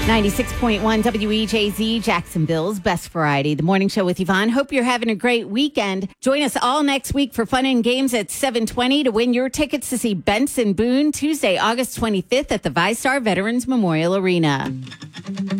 96.1 WEJZ, Jacksonville's best variety. The morning show with Yvonne. Hope you're having a great weekend. Join us all next week for fun and games at 7:20 to win your tickets to see Benson Boone Tuesday, August 25th at the VyStar Veterans Memorial Arena.